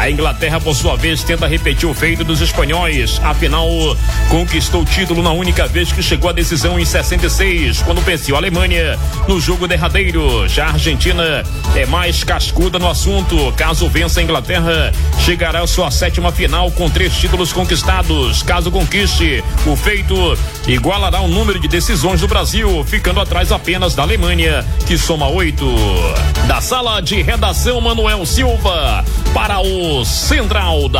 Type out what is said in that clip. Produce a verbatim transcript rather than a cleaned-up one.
A Inglaterra, por sua vez, tenta repetir o feito dos espanhóis. Afinal, conquistou o título na única vez que chegou à decisão em sessenta e seis, quando venceu a Alemanha no jogo derradeiro. Já a Argentina é mais cascuda no assunto. Caso vença a Inglaterra, chegará à sua sétima final com três títulos conquistados. Caso conquiste o feito, igualará o número de decisões do Brasil, ficando atrás apenas da Alemanha, que soma oito. Da sala de redação, Manuel Silva, para o Central da